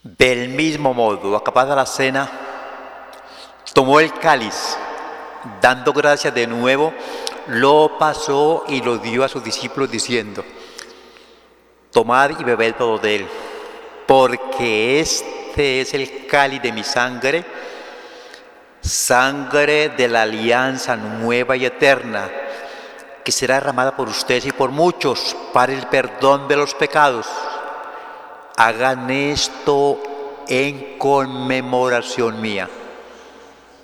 Del mismo modo, acabada la cena, tomó el cáliz, dando gracias de nuevo, lo pasó y lo dio a sus discípulos diciendo: tomad y bebed todo de él, porque este es el cáliz de mi sangre, sangre de la alianza nueva y eterna, que será derramada por ustedes y por muchos para el perdón de los pecados. Hagan esto en conmemoración mía.